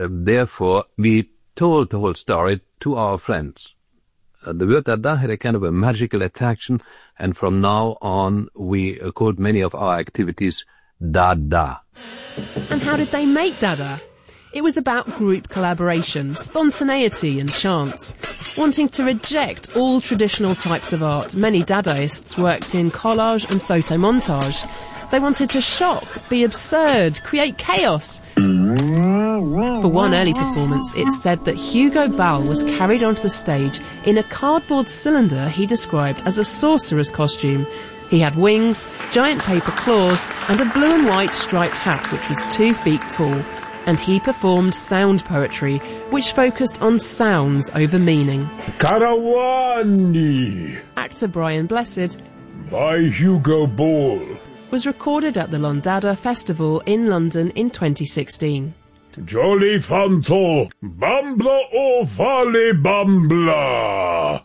Therefore, we told the whole story to our friends. The word Dada had a kind of a magical attraction, and from now on we called many of our activities Dada. And how did they make Dada? It was about group collaboration, spontaneity and chance. Wanting to reject all traditional types of art, many Dadaists worked in collage and photomontage. They wanted to shock, be absurd, create chaos. For one early performance, it's said that Hugo Ball was carried onto the stage in a cardboard cylinder he described as a sorcerer's costume. He had wings, giant paper claws, and a blue and white striped hat which was 2 feet tall. And he performed sound poetry, which focused on sounds over meaning. Karawani, Actor Brian Blessed, by Hugo Ball, was recorded at the Londada Festival in London in 2016. Jolly Fanto, Bambla o Vale Bambla,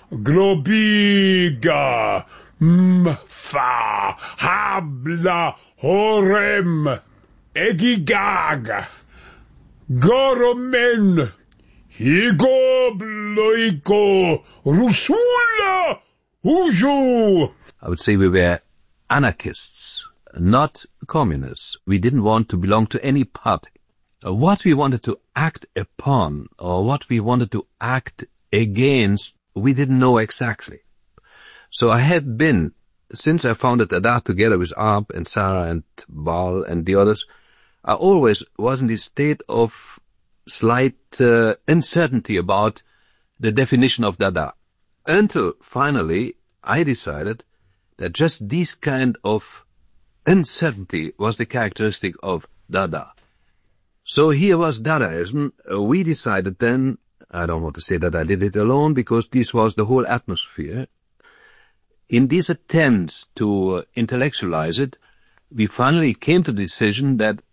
Globiga, Mfa, Habla, Horem, Egigag, Goromen, Higo, Bloiko, Rusula, Uju. I would say we were anarchists, not communists. We didn't want to belong to any party. What we wanted to act upon, or what we wanted to act against, we didn't know exactly. So I had been, since I founded Dada together with Arp and Sarah and Bal and the others, I always was in this state of slight uncertainty about the definition of Dada. Until finally I decided that just this kind of uncertainty was the characteristic of Dada. So here was Dadaism. We decided then, I don't want to say that I did it alone, because this was the whole atmosphere. In these attempts to intellectualize it, we finally came to the decision that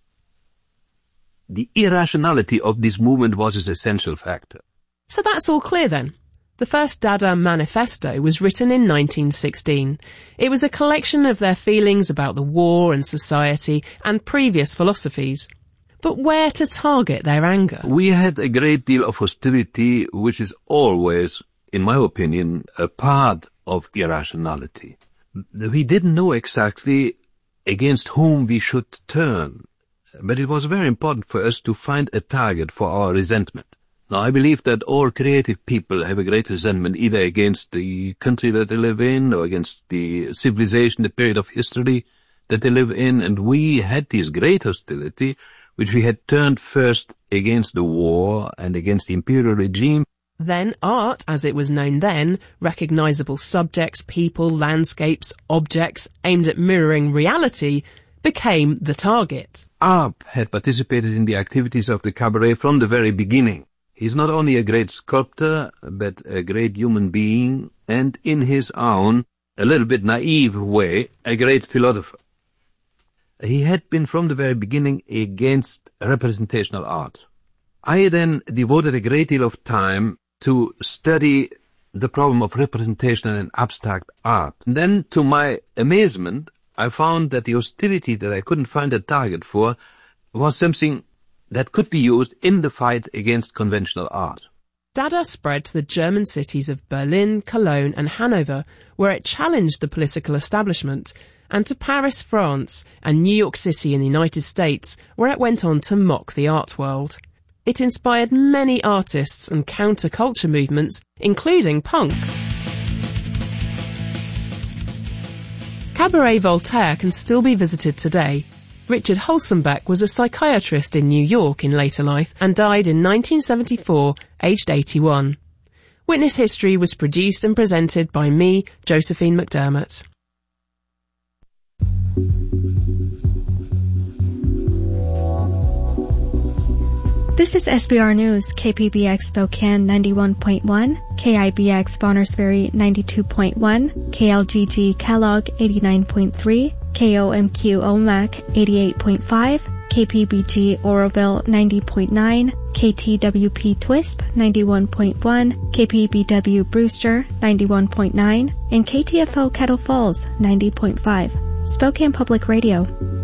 the irrationality of this movement was its essential factor. So that's all clear then. The first Dada manifesto was written in 1916. It was a collection of their feelings about the war and society and previous philosophies. But where to target their anger? We had a great deal of hostility, which is always, in my opinion, a part of irrationality. We didn't know exactly against whom we should turn, but it was very important for us to find a target for our resentment. Now, I believe that all creative people have a great resentment either against the country that they live in or against the civilization, the period of history that they live in, and we had this great hostility which we had turned first against the war and against the imperial regime. Then art, as it was known then, recognizable subjects, people, landscapes, objects aimed at mirroring reality, became the target. Arp had participated in the activities of the cabaret from the very beginning. He's not only a great sculptor, but a great human being, and in his own, a little bit naive way, a great philosopher. He had been from the very beginning against representational art. I then devoted a great deal of time to study the problem of representation and abstract art. And then, to my amazement, I found that the hostility that I couldn't find a target for was something that could be used in the fight against conventional art. Dada spread to the German cities of Berlin, Cologne and Hanover, where it challenged the political establishment, and to Paris, France, and New York City in the United States, where it went on to mock the art world. It inspired many artists and counterculture movements, including punk. Cabaret Voltaire can still be visited today. Richard Holzenbeck was a psychiatrist in New York in later life and died in 1974, aged 81. Witness History was produced and presented by me, Josephine McDermott. This is SBR News, KPBX Spokane 91.1, KIBX Bonners Ferry 92.1, KLGG Kellogg 89.3, KOMQ Omak 88.5, KPBG Oroville 90.9, KTWP Twisp 91.1, KPBW Brewster 91.9, and KTFO Kettle Falls 90.5. Spokane Public Radio.